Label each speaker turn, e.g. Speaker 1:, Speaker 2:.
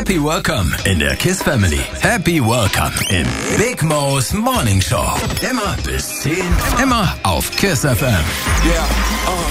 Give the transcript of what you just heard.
Speaker 1: Happy Welcome in der KISS Family. Happy Welcome in Big Mo's Morning Show. Immer bis 10, immer auf KISS FM.
Speaker 2: Yeah,